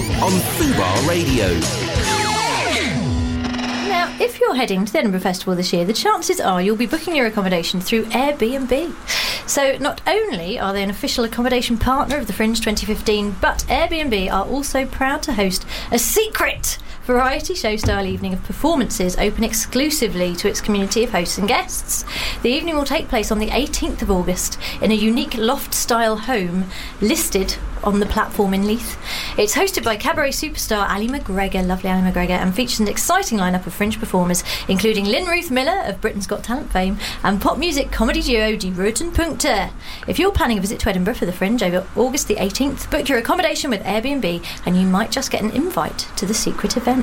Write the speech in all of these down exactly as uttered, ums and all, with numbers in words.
on Fubar Radio. Now, if you're heading to the Edinburgh Festival this year, the chances are you'll be booking your accommodation through Airbnb. So not only are they an official accommodation partner of the Fringe twenty fifteen, but Airbnb are also proud to host a secret variety show-style evening of performances open exclusively to its community of hosts and guests. The evening will take place on the eighteenth of August in a unique loft-style home listed on the platform in Leith. It's hosted by cabaret superstar Ali McGregor, lovely Ali McGregor, and features an exciting lineup of Fringe performers, including Lynn Ruth Miller of Britain's Got Talent fame and pop music comedy duo Die Roten Punkte. If you're planning a visit to Edinburgh for the Fringe over August the eighteenth, book your accommodation with Airbnb and you might just get an invite to the secret event.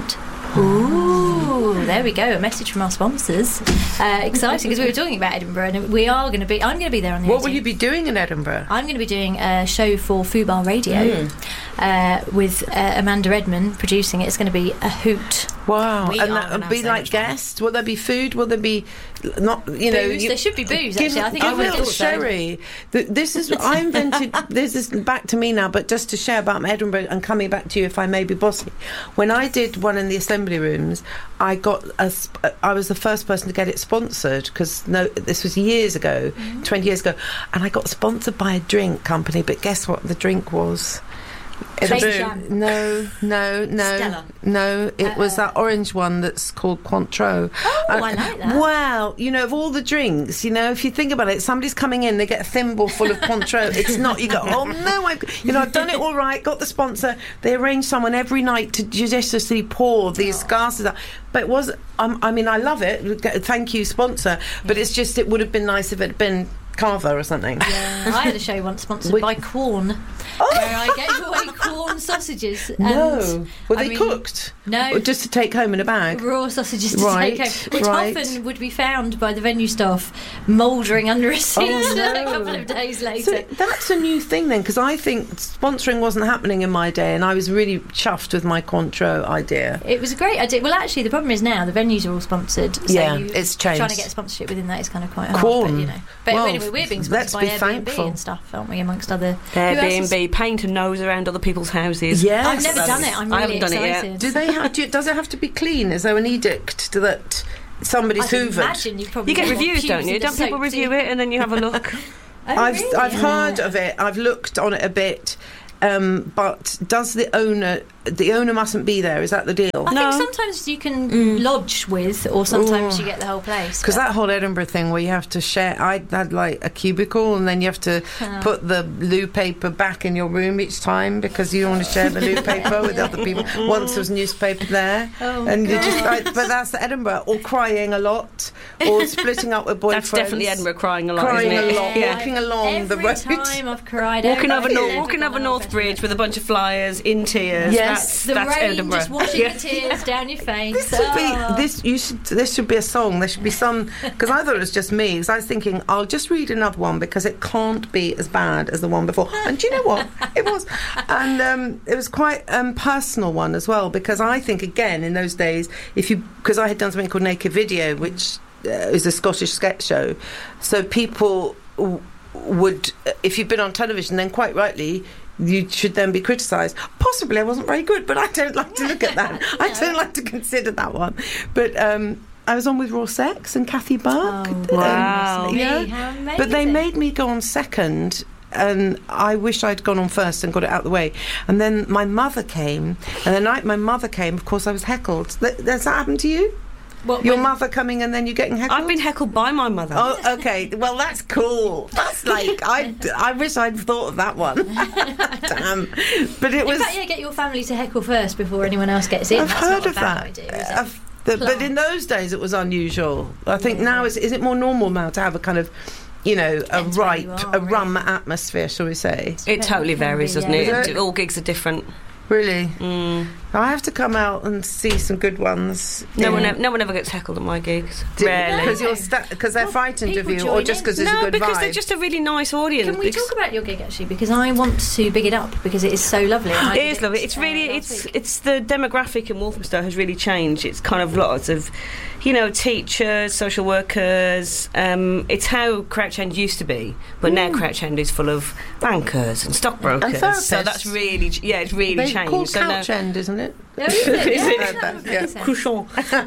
Ooh, there we go, a message from our sponsors. Uh, exciting, because we were talking about Edinburgh and we are going to be, I'm going to be there on the What eighteenth. will you be doing in Edinburgh? I'm going to be doing a show for Fubar Radio mm. uh, with uh, Amanda Redman producing it. It's going to be a hoot. Wow. We and are that gonna would be have so like much fun. guests? Will there be food? Will there be not, you know... Booze? You, There should be booze, give, actually. I think give I a would little have thought so. sherry. The- This is... I invented... This is back to me now, but just to share about Edinburgh and coming back to you, if I may be bossy. When I did one in the Assembly Rooms, I got a... Sp- I was the first person to get it sponsored, because no, this was years ago, mm. twenty years ago, and I got sponsored by a drink company, but guess what the drink was? It was, no, no, no, Stella. no. It Uh-oh. was that orange one that's called Cointreau. Oh, And- I like that. Wow, you know, of all the drinks, you know, if you think about it, somebody's coming in, they get a thimble full of Cointreau. It's not. You go, oh no, I've, you know, I've done it all right. Got the sponsor. They arrange someone every night to judiciously pour these glasses out. But it was. Um, I mean, I love it. Thank you, sponsor. But it's just, it would have been nice if it had been Carver or something. Yeah, I had a show once sponsored Which- by Quorn, Oh. where I gave away Quorn sausages. And No, were I they mean, cooked? No, Or just to take home in a bag? raw sausages to Right, take home, which right. often would be found by the venue staff mouldering under a seat Oh, no. a couple of days So later. that's a new thing then, because I think sponsoring wasn't happening in my day, and I was really chuffed with my Cointreau idea. It was a great idea. Well, actually, the problem is now the venues are all sponsored. So Yeah, you, it's changed. Trying to get sponsorship within that is kind of quite hard. Quorn. But, you know. But Well, anyway, we're being let's sponsored be by Airbnb thankful. and stuff, aren't we? Amongst other Who else is- Airbnb, paying to nose around other people's houses. Yes. I've never done it. I'm I really haven't done it yet. excited. Do they have? Do, does it have to be clean? Is there an edict to that somebody's I can hoovered? imagine you probably You get don't want reviews, pubes don't you? in the Don't people soap, review do you? it and then you have a look? Oh, I've really? I've Yeah. heard of it. I've looked on it a bit. Um, but does the owner? The owner mustn't be there. Is that the deal? I No. think sometimes you can lodge with, or sometimes Ooh. you get the whole place. Because but- that whole Edinburgh thing where you have to share, I had like a cubicle and then you have to Oh. put the loo paper back in your room each time because you don't want to share the loo paper with other people. Once there was newspaper there, Oh, and you just, God. I, but that's the Edinburgh, or crying a lot, or splitting up with boyfriends. That's definitely Edinburgh crying a lot, Crying isn't it? a lot, Yeah. walking along Every the road. time I've cried, Walking over over, Nor- Edinburgh walking over Festival. North Bridge with a bunch of flyers in tears. Yes. That's, The that's rain Edinburgh. just washing Yeah. the tears down your face. This should Oh. be this. You should. This should be a song. There should be some. Because I thought it was just me. Because I was thinking, I'll just read another one because it can't be as bad as the one before. And do you know what? It was, and um, it was quite a um, personal one as well. Because I think again in those days, if you because I had done something called Naked Video, which uh, is a Scottish sketch show, so people w- would, if you've been on television, then quite rightly, you should then be criticised. Possibly I wasn't very good, but I don't like to look at that. I don't like to consider that one. But um, I was on with Raw Sex and Kathy Burke. Oh, wow. goodness Yeah. me, how amazing. But they made me go on second, and I wish I'd gone on first and got it out of the way. And then my mother came, and the night my mother came, of course, I was heckled. Th- Does that happen to you? What, Your when- mother coming and then you getting heckled? I've been heckled by my mother. Oh, okay. Well, that's cool. That's like I. I wish I'd thought of that one. Damn. But it In was. fact, yeah, get your family to heckle first before anyone else gets in. I've That's heard not a of bad that. idea, is it? I've- the- but in those days, it was unusual. I think now is is it more normal now to have a kind of, you know, a Depends where ripe, you are, a rum really. atmosphere, shall we say? It totally Can be, varies, doesn't yeah. it? Is it? All gigs are different. Really. Mm. I have to come out and see some good ones. No Yeah. one, ever, no one ever gets heckled at my gigs. Do- Rarely. Because you're sta- because they're Well, frightened of people you, or join just in. because it's no, a good because vibe. they're just a really nice audience. Can we because- talk about your gig actually? Because I want to big it up because it is so lovely. and I It did is lovely. It's uh, really, last it's week. it's the demographic in Walthamstow has really changed. It's kind of lots of, you know, teachers, social workers. Um, it's how Crouch End used to be, but now Crouch End is full of bankers and stockbrokers. And therapists. So that's really, yeah, it's really They're changed. called so now- Couch End, isn't it? Oh, is it? Is Yeah, it? that Yeah. would make sense. Cruchon.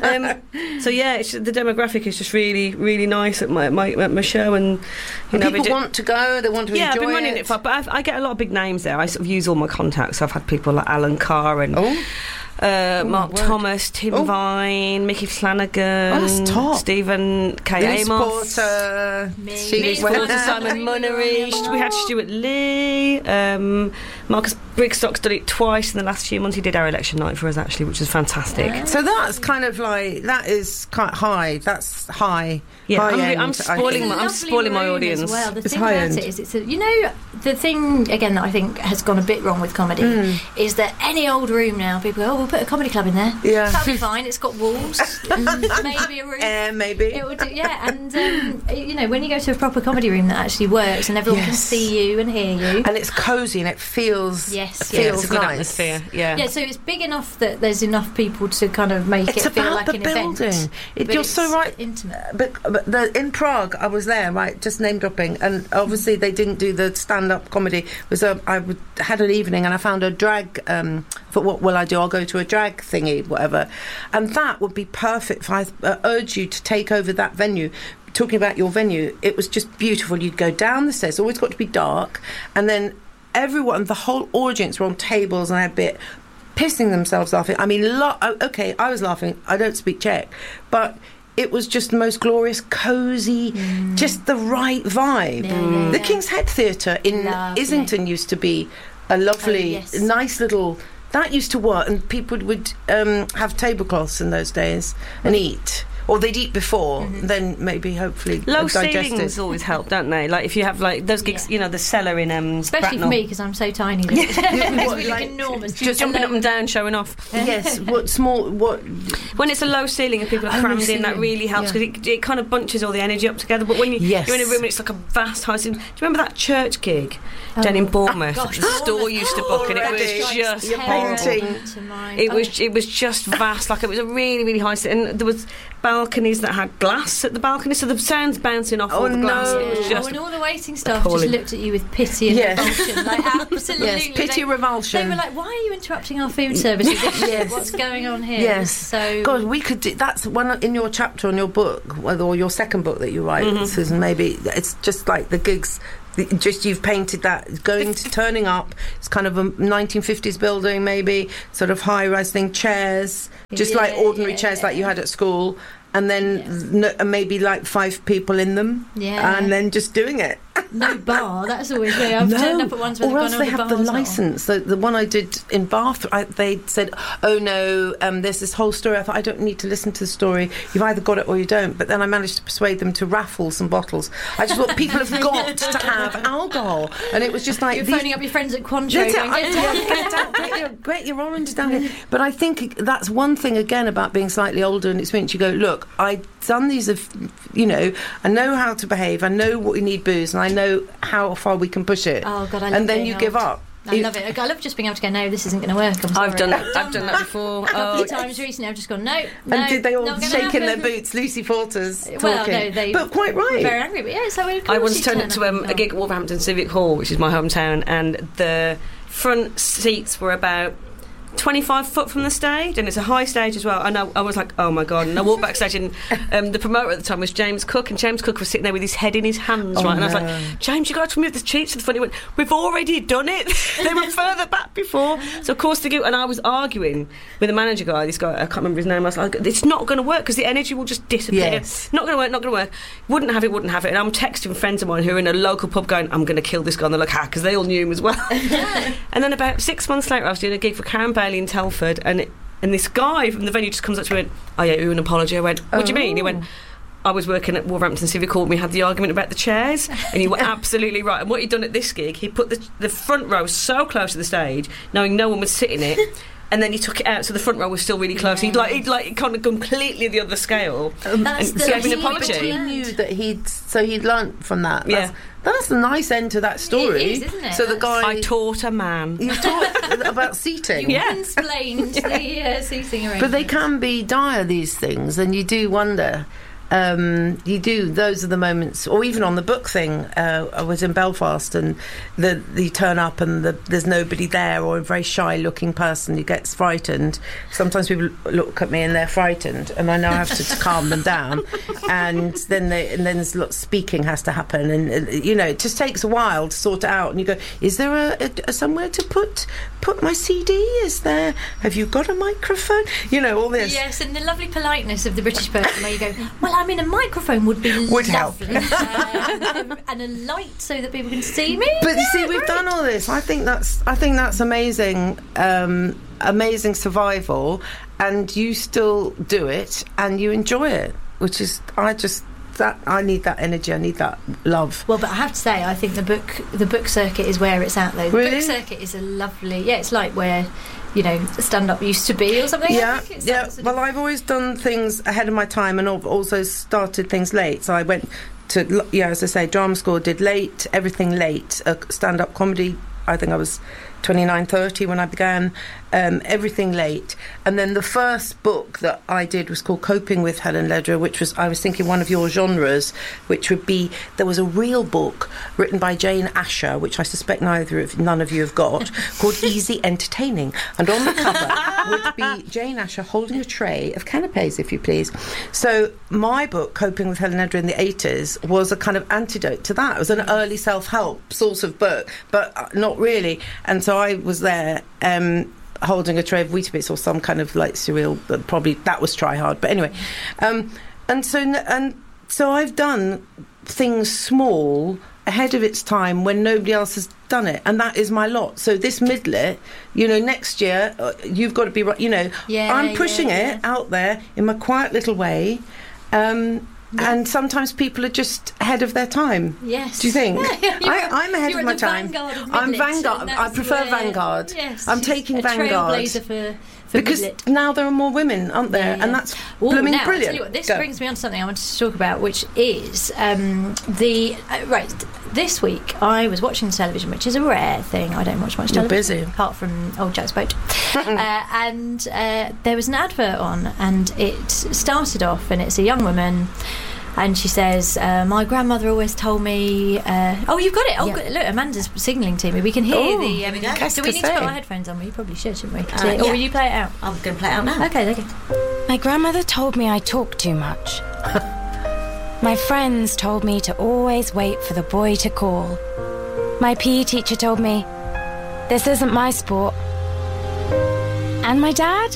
um, so yeah, it's, the demographic is just really, really nice at my my, at my show, and you And know, we people do- want to go. They want to yeah, I've enjoy been running it, for, but I've, I get a lot of big names there. I sort of use all my contacts. I've had people like Alan Carr and Oh, uh, Oh, Mark my word. Thomas, Tim Oh. Vine, Mickey Flanagan, Oh, that's top. Stephen K. Liz Amos. Porter, Me. she Liz went Porter, there. Simon Bring me Munnery. on. We had Stuart Lee. Um, Marcus Brigstock's done it twice in the last few months. He did our election night for us actually, which was fantastic. Yeah. So that's kind of like that is quite high. That's high. Yeah, high I'm, re- end, I'm I spoiling think. my, I'm Lovely spoiling my room audience. As well. The It's thing high about end. it is, it's a, you know, the thing again that I think has gone a bit wrong with comedy Mm. is that any old room now, people go, "Oh, we'll put a comedy club in there. Yeah. That'll be fine. It's got walls, mm, maybe a roof." Uh, maybe. It would do, yeah, and um, you know, when you go to a proper comedy room that actually works and everyone can Yes. see you and hear you. And it's cosy and it feels. Yes, it yeah, feels it's a good nice. atmosphere. Yeah. Yeah, so it's big enough that there's enough people to kind of make It's it feel about like the an building. event. It, but you're it's so right. Intimate. But, but the, in Prague, I was there, right, just name dropping, and obviously they didn't do the stand-up comedy. It was a, I would, had an evening, and I found a drag. Um, for what will I do? I'll go to a drag thingy, whatever, and that would be perfect. If I uh, urge you to take over that venue. Talking about your venue, it was just beautiful. You'd go down the stairs. It's always got to be dark, and then everyone, the whole audience, were on tables and a bit. Pissing themselves laughing. I mean, lo- oh, okay, I was laughing. I don't speak Czech, but it was just the most glorious, cosy, Mm. just the right vibe. Yeah, yeah, The yeah. King's Head Theatre in Lovely. Islington used to be a lovely, Oh, yes. nice little. That used to work, and people would um, have tablecloths in those days and eat. Or they'd eat before, Mm-hmm. then maybe, hopefully, Low digest ceilings it. always help, don't they? Like if you have like those gigs, Yeah. you know, the cellar in um, Especially for Bracknell. me because I'm so tiny. That What, we look like, enormous. Just jumping up and down, showing off. Yes, what small, what When it's a low ceiling and people are Oh, crammed low in, that ceiling. really helps Yeah. because it, it kind of bunches all the energy up together. But when you, Yes. you're in a room and it's like a vast high ceiling. Do you remember that church gig Oh. down in Bournemouth? Gosh, the store Bournemouth. used to book, and it Already. was just You're horrible. painting. To my- It oh. was it was just vast. Like it was a really really high, ce- and there was balconies that had glass at the balcony, so the sound's bouncing off Oh, all the glass. no. It was Oh, just and all the waiting staff appalling. just looked at you with pity and Yes. revulsion, like absolutely. yes, pity, they, revulsion. they were like, "Why are you interrupting our food services? Yes. What's going on here?" Yes. So God, we could do that's one in your chapter on your book, or your second book that you write, Mm-hmm. Susan. Maybe it's just like the gigs. the- Just you've painted that going to turning up. It's kind of a nineteen fifties building, maybe sort of high-rise thing, chairs, just like Yeah, ordinary yeah, chairs yeah. like you had at school, and then no, and maybe like five people in them, Yeah. and then just doing it. no bar. That's always weird. I've turned up at ones where or they've else gone, they "Oh, have the bar's not on." license. The, the one I did in Bath, I, they said, "Oh no, um, there's this whole story." I thought, I don't need to listen to the story. You've either got it or you don't. But then I managed to persuade them to raffle some bottles. I just thought people have got to have alcohol, and it was just like You're these- phoning up your friends at Cointreau. That's it. going, I- "Get yeah, down." get down, get your, get your orange down here. But I think that's one thing again about being slightly older and experienced. You go, look, I've done these, of, you know, I know how to behave. I know what we need booze, and I know how far we can push it. Oh God, I love and then being you give old. up. I love it. I love just being able to go, "No, this isn't going to work." I'm sorry. I've done that. I've done that before. A couple Oh, of times recently, I've just gone, "No, no." And did they all not gonna shake in their happen." boots? Lucy Porter's talking. Well, no, they but quite were right. very angry. But yeah, so of I course once you turned turn up to up um, and a gig at Wolverhampton Civic Hall, which is my hometown, and the front seats were about twenty-five foot from the stage, and it's a high stage as well. And I, I was like, oh my God. And I walked backstage, and um, the promoter at the time was James Cook, and James Cook was sitting there with his head in his hands, Oh, right? And I was no. like, James, you got to move the seats to the front. He went, we've already done it. They were further back before. So, of course, they go. And I was arguing with the manager guy, this guy, I can't remember his name. I was like, it's not going to work because the energy will just disappear. Yes. Not going to work, not going to work. Wouldn't have it, wouldn't have it. And I'm texting friends of mine who are in a local pub going, I'm going to kill this guy. And they're like, ha, because they all knew him as well. And then about six months later, I was doing a gig for Karen Bailey in Telford, and it, and this guy from the venue just comes up to me and went, oh yeah, you owe an apology. I went, what do you mean? He went, I was working at Wolverhampton Civic Hall and we had the argument about the chairs, and you were absolutely right. And what he'd done at this gig, he put the, the front row so close to the stage, knowing no one would sit in it, and then he took it out, so the front row was still really close. Yeah. He'd like, he'd like kind of completely the other scale. Um, That's and the gave an thing, apology. but He knew that he'd so he'd learnt from that. Yeah. That's, that's a nice end to that story. It is, isn't it? So the That's- guy I taught a man. you taught about seating. You Yeah. explained the uh, seating arrangement. But they can be dire, these things, and you do wonder. Um, you do. Those are the moments, or even on the book thing. Uh, I was in Belfast, and the you turn up, and the, there's nobody there, or a very shy-looking person who gets frightened. Sometimes people look at me and they're frightened, and I know I have to, to calm them down. And then they, and then there's a lot of speaking has to happen, and, and you know it just takes a while to sort it out. And you go, is there a, a, a somewhere to put put my C D? Is there? Have you got a microphone? You know all this. Yes, and the lovely politeness of the British person where you go, well, I mean, a microphone would be Would help. lovely. um, and a light so that people can see me. But you Yeah, see, we've great. done all this. I think that's I think that's amazing, um, amazing survival, and you still do it and you enjoy it, which is I just that I need that energy. I need that love. Well, but I have to say, I think the book the book circuit is where it's at, though. The Really? book circuit is a lovely... Yeah, it's like where, you know, stand-up used to be or something. I Yeah, think it's yeah. that sort Well, of- I've always done things ahead of my time, and I've also started things late. So I went to, yeah, as I say, drama school, did late, everything late, uh, stand-up comedy. I think I was twenty-nine, thirty when I began, um, everything late. And then the first book that I did was called Coping with Helen Lederer, which was, I was thinking, one of your genres, which would be, there was a real book written by Jane Asher, which I suspect neither of, none of you have got, called Easy Entertaining. And on the cover would be Jane Asher holding a tray of canapes, if you please. So my book, Coping with Helen Lederer in the eighties, was a kind of antidote to that. It was an early self-help sort of book, but not really. And so I was there um, holding a tray of Weetabix or some kind of like cereal, but probably that was try hard. But anyway, um, and so and so I've done things small ahead of its time when nobody else has done it, and that is my lot. So this midlet, you know, next year uh, you've got to be right. You know, Yeah, I'm pushing yeah, it yeah. out there in my quiet little way. Um, And sometimes people are just ahead of their time. Yes. Do you think? Yeah, you're- I, I'm ahead you're of at my the time. vanguard of I'm Midlet, vanguard. and I that's prefer where- vanguard. Yes, I'm she's taking a vanguard trailblazer for, for because Midlet. now there are more women, aren't there? Yeah. And that's Ooh, blooming now, brilliant. I'll tell you what, this Go. brings me on to something I wanted to talk about, which is um, the uh, right. This week I was watching television, which is a rare thing. I don't watch much You're television, busy. apart from Old Jack's Boat. uh, and uh, there was an advert on, and it started off, and it's a young woman. And she says, uh, my grandmother always told me... Uh, oh, you've got it. Oh, Yeah. good. Look, Amanda's signalling to me. We can hear Oh, the... Um, qu'est-ce do we que need to put c'est? our headphones on? We probably should, shouldn't we? Uh, Or yeah. will you play it out? I'm going to play it out now. Okay, there you go. My grandmother told me I talk too much. My friends told me to always wait for the boy to call. My P E teacher told me, this isn't my sport. And my dad?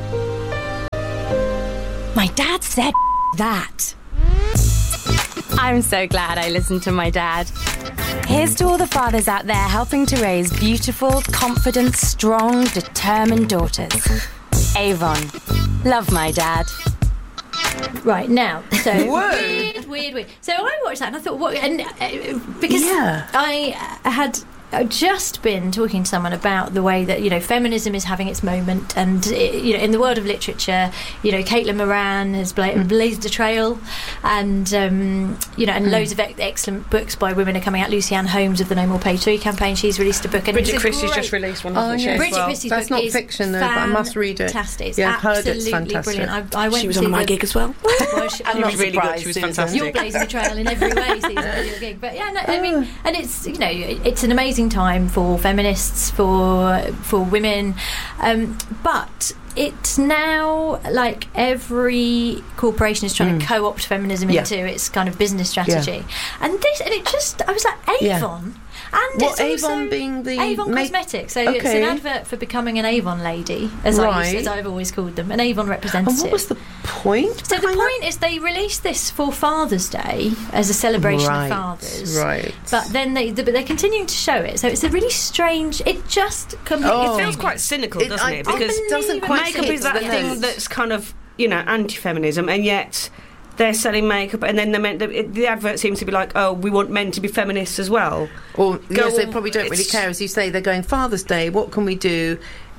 My dad said that. I'm so glad I listened to my dad. Here's to all the fathers out there helping to raise beautiful, confident, strong, determined daughters. Avon. Love my dad. Right, now, so Whoa. weird, weird, weird. So I watched that and I thought, what? And uh, because Yeah. I uh, had uh, just been talking to someone about the way that, you know, feminism is having its moment, and uh, you know, in the world of literature, you know, Caitlin Moran has bla- Mm. blazed a trail, and um, you know, and loads of ex- excellent books by women are coming out. Lucy Ann Holmes of the No More Page Three campaign, she's released a book, and Bridget it's a Christie's great- just released one, Oh, hasn't she? yeah. as Bridget well? Christie's That's book not is fiction, though, but I must read it. Fantastic. It's Yeah, I've heard it's absolutely fantastic. brilliant. I, I went She was to on my the- gig as well. Well, she- I'm I not mean, really good. surprised, She was Susan. fantastic. You're blazing a trail in every way, Susan, with your gig. But yeah, no, I mean, and it's, you know, it's an amazing time for feminists, for for women, um, but it's now like every corporation is trying to co-opt feminism Yeah. into its kind of business strategy, and this, and it just, I was like, Yeah. Avon. And What, it's also Avon being the Avon make- Cosmetics. So it's Okay. an advert for becoming an Avon lady, as I Right. used, as I've always called them, an Avon And representative. what was the point? So the behind that? point is they released this for Father's Day as a celebration Right, of fathers. right. But then they, but they're continuing to show it. So it's a really strange. It just completely. Oh. It feels quite cynical, It- doesn't I- it? I Because believe doesn't quite makeup hit is that the thing notes. that's kind of, you know, anti-feminism, and yet they're selling makeup, and then the, men, the, the advert seems to be like, oh, we want men to be feminists as well. Or Go yes, they on, probably don't really it's- care. As you say, they're going Father's Day. What can we do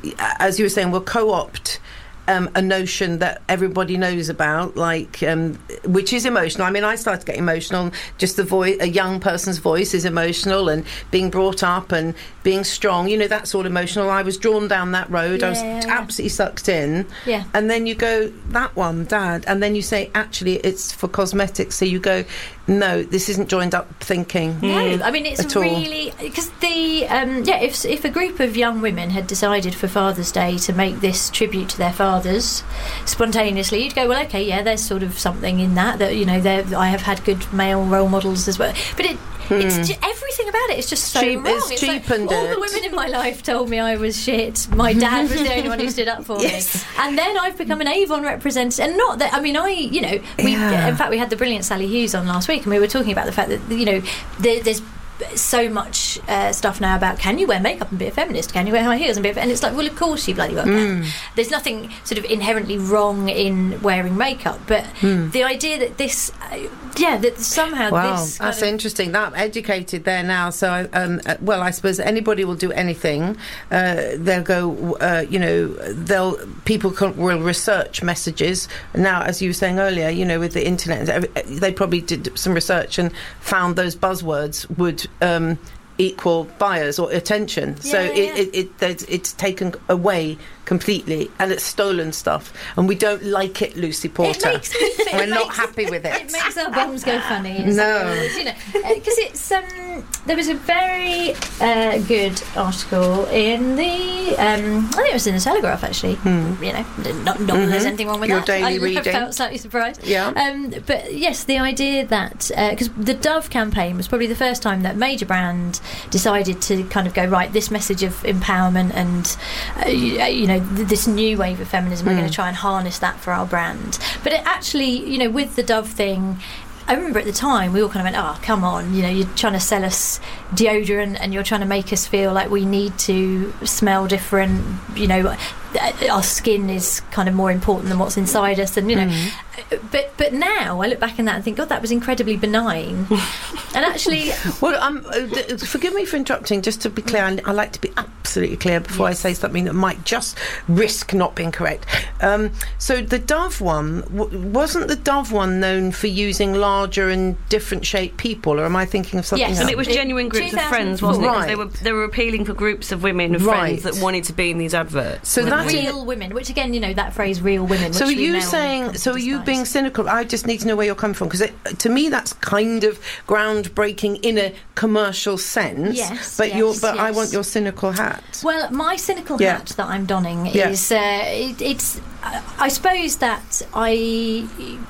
as you were saying, will co-opt Um, a notion that everybody knows about, like um, which is emotional. I mean, I started to get emotional. Just the voice, a young person's voice is emotional, and being brought up and being strong. You know, that's all emotional. I was drawn down that road. Yeah, I was yeah, yeah. absolutely sucked in. Yeah. And then you go, that one, Dad, and then you say, actually, it's for cosmetics. So you go, no, this isn't joined up thinking. No, I mean it's At all. really because the um, yeah. If if a group of young women had decided for Father's Day to make this tribute to their fathers spontaneously, you'd go, well, okay, yeah, there's sort of something in that that you know. there I have had good male role models as well, but it. It's ju- everything about it is just so Cheap- wrong. it's like, cheapened all it. the women in my life told me I was shit. My dad was the only one who stood up for Yes. me, and then I've become an Avon representative. And not that I mean, I you know, we Yeah. in fact we had the brilliant Sally Hughes on last week, and we were talking about the fact that you know there, there's so much uh, stuff now about can you wear makeup and be a feminist, can you wear high heels and be a fe-? And it's like, well, of course you bloody well can. There's nothing sort of inherently wrong in wearing makeup, but the idea that this uh, yeah that somehow Wow, this kind that's of, interesting. That I'm educated there now. So, um, uh, well, I suppose anybody will do anything. Uh, they'll go, uh, you know, they'll people can, will research messages. Now, as you were saying earlier, you know, with the internet, they probably did some research and found those buzzwords would um, equal buyers or attention. so Yeah, it, yeah. it, it, it's, it's taken away completely, and it's stolen stuff, and we don't like it, Lucy Porter. It makes me think, We're it not makes- happy with it. It makes our bums go funny. It's No. like, always, you know, because it's um, there was a very uh, good article in the um, I think it was in the Telegraph actually. You know, not, not that there's anything wrong with Your that. daily I reading. felt slightly surprised. Yeah. Um, but yes, the idea that because the Dove campaign was probably the first time that major brand decided to kind of go right. This message of empowerment and uh, you, you know th- this new wave of feminism, we're going to try and harness that for our brand. But it actually, you know, with the Dove thing, I remember at the time we all kind of went, oh, come on, you know, you're trying to sell us deodorant and you're trying to make us feel like we need to smell different, you know, our skin is kind of more important than what's inside us, and you know but but now I look back on that and think, God, that was incredibly benign. And actually, Well, um, uh, d- forgive me for interrupting. Just to be clear, I, I like to be absolutely clear before I say something that might just risk not being correct. Um, so the Dove one, w- wasn't the Dove one known for using larger and different shaped people, or am I thinking of something Yes. else? And it was genuine groups of friends, two thousand four. wasn't it? 'Cause Right. they were they were appealing for groups of women of Right. friends that wanted to be in these adverts. So weren't that they? real women, which again, you know, that phrase "real women." So are which we you now saying? come to So are you despise. being cynical? I just need to know where you're coming from, because to me that's kind of groundbreaking in a commercial sense. Yes, but you're. yes, But I yes. want your cynical hat. Well, my cynical Yeah. hat that I'm donning Yeah. is uh, it, it's. I suppose that I.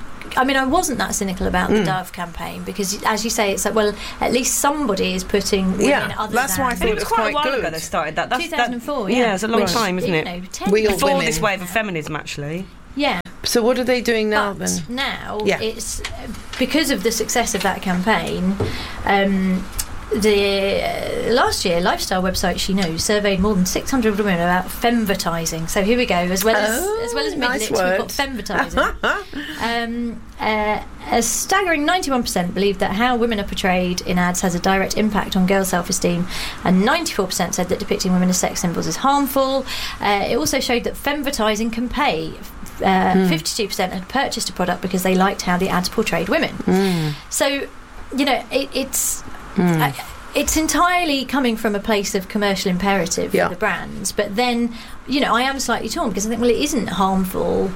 I mean, I wasn't that cynical about Mm. the Dove campaign because, as you say, it's like, well, at least somebody is putting women Yeah, other that's than why I But thought it it was was quite, quite a while good. ago they started that. That's, two thousand four. that, yeah, yeah, it's a long Which, time, isn't you it? know, ten Real years Before women. this wave of feminism, actually. Yeah. So what are they doing now But then? now Yeah. it's because of the success of that campaign. Um, the uh, last year, lifestyle website She Knows surveyed more than six hundred women about femvertising. So here we go. As well as Oh, as well as nice midlets, we've got word. femvertising. um, uh, a staggering ninety-one percent believe that how women are portrayed in ads has a direct impact on girls' self-esteem, and ninety-four percent said that depicting women as sex symbols is harmful. Uh, it also showed that femvertising can pay. Uh, fifty-two percent had purchased a product because they liked how the ads portrayed women. So, you know, it, it's uh, it's entirely coming from a place of commercial imperative Yeah. for the brands. But then, you know, I am slightly torn because I think, well, it isn't harmful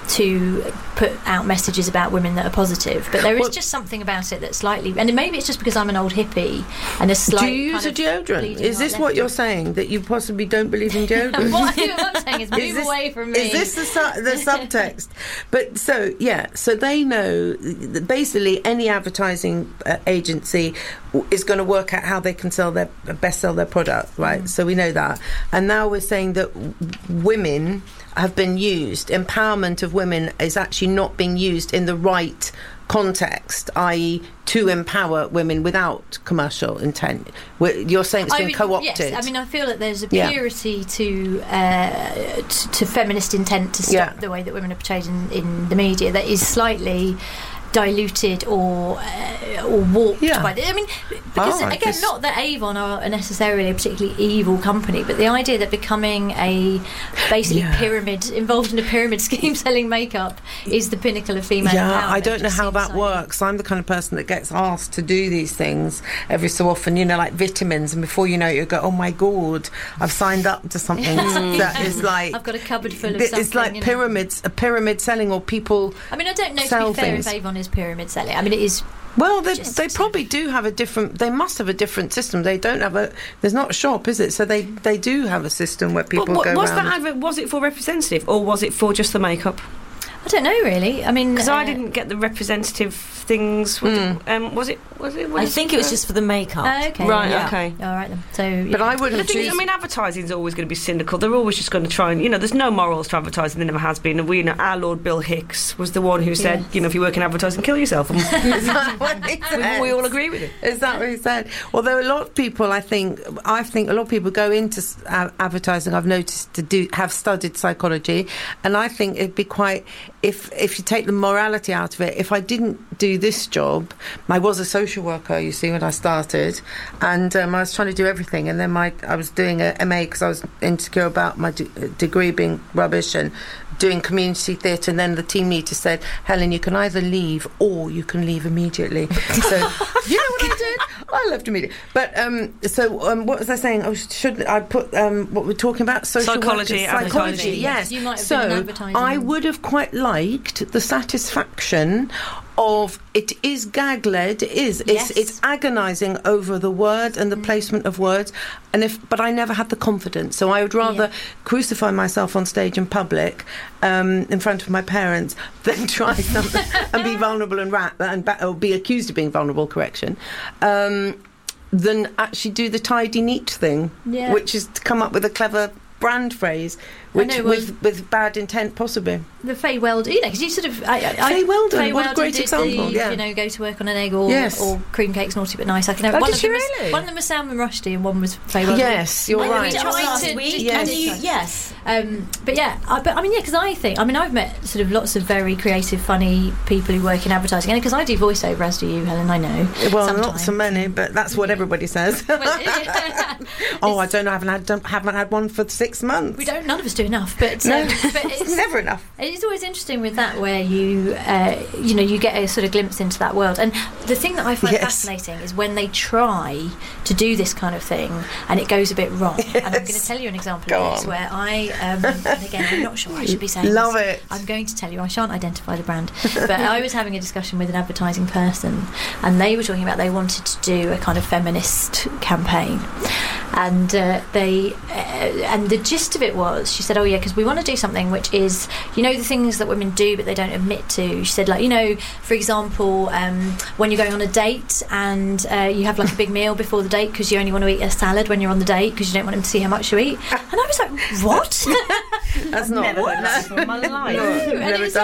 to put out messages about women that are positive, but there is Well- just something about it that's slightly, and maybe it's just because I'm an old hippie and a slight. Do you use a kind of deodorant? bleeding Is heart this left what you're hook. saying, that you possibly don't believe in deodorant? What I'm saying is move Is this- away from me. Is this the, su- the subtext? But so, yeah, so they know that basically any advertising uh, agency w- is going to work out how they can sell their best sell their product, right? Mm. So we know that. And now we're saying that w- women have been used. Empowerment of women is actually not being used in the right context, that is to empower women without commercial intent. We're- You're saying it's I been mean, co-opted. Yes, I mean, I feel that there's a Yeah. purity to, uh, t- to feminist intent to stop Yeah. the way that women are portrayed in, in the media that is slightly diluted or uh, or warped Yeah. by the, I mean, because Oh, I again, just- not that Avon are necessarily a particularly evil company, but the idea that becoming a basically Yeah. pyramid involved in a pyramid scheme selling makeup is the pinnacle of female Yeah, empowerment. I don't know just how seems that like- works. I'm the kind of person that gets asked to do these things every so often, you know, like vitamins, and before you know it, you go, oh my God, I've signed up to something that is like... I've got a cupboard full of it's something. like you know. pyramids, a pyramid selling, or people... I mean, I don't know, to sell be fair, things. if Avon is pyramid selling. I mean, it is... Well, they, Just they sort of- probably do have a different... They must have a different system. They don't have a... There's not a shop, is it? So they, they do have a system where people What- what- go was around... that advert? Was it for representative or was it for just the makeup? I don't know, really. I mean... Because uh, I didn't get the representative things. Was, Mm. it, um, was it? Was it? I think it was just for the makeup. uh, okay. Right, yeah. okay. All right, then. So... But yeah. I The wouldn't thing is, choose... I mean, advertising is always going to be cynical. They're always just going to try and, you know, there's no morals to advertising. There never has been. And we, you know, our Lord Bill Hicks was the one who said, Yes. you know, if you work in advertising, kill yourself. And Is that what he we, said? we all agree with it. Is that what he said? Well, there are a lot of people. I think. I think a lot of people go into s- a- advertising. I've noticed to do have studied psychology, and I think it'd be quite if if you take the morality out of it. If I didn't do this job, I was a social worker. You see, when I started, and um, I was trying to do everything, and then my I was doing a M A because I was insecure about my de- degree being rubbish and doing community theatre, and then the team leader said, Helen, you can either leave or you can leave immediately. So you know what I did? I left immediately. But um, so um, what was I saying? I was, should I put um, what we're talking about? Social Psychology, workers, psychology. advertising. Yes. You might have so been in advertising. I would have quite liked the satisfaction of it is gag led. It is. Yes. It's it's agonising over the word and the placement of words. And if but I never had the confidence, so I would rather Yeah. crucify myself on stage in public um, in front of my parents than try something and be vulnerable and rap and ba- or be accused of being vulnerable. Correction. Um, than actually do the tidy neat thing, Yeah. which is to come up with a clever brand phrase, I which know, well- with with bad intent possibly. The Faye Weldon, you know, because you sort of... I, I, Faye Weldon, Faye what a Weldon great did example, the, yeah. you know, go to work on an egg or, Yes. or cream cakes, naughty but nice. I can never... Oh, one, did of she them was, really? one of them was Salman Rushdie and one was Faye Weldon. Yes, you're I right. tried Last to week, just Yes. and you, yes. Um, but yeah, I, but I mean, yeah, because I think, I mean, I've met sort of lots of very creative, funny people who work in advertising, and because I do voiceover, as do you, Helen, I know. Well, sometimes. not so many, but that's what everybody says. Well, Oh, I don't know. I haven't had don't- haven't had one for six months. we don't, none of us do enough, but, No, um, but it's it's, never enough. it's always interesting with that where you, uh, you know, you get a sort of glimpse into that world. And the thing that I find Yes. fascinating is when they try to do this kind of thing and it goes a bit wrong. And I'm going to Yes. tell you an example Go of this on. where I, um, and again, I'm not sure I should be saying Love this. it. I'm going to tell you, I shan't identify the brand, but I was having a discussion with an advertising person and they were talking about they wanted to do a kind of feminist campaign. And uh, they, uh, and the gist of it was, she said, "Oh yeah, because we want to do something which is, you know, the things that women do but they don't admit to." She said, like, you know, for example, um, when you're going on a date and uh, you have like a big meal before the date because you only want to eat a salad when you're on the date because you don't want him to see how much you eat. And I was like, "What?" That's not Never what. heard that before in my life. No, and never it was done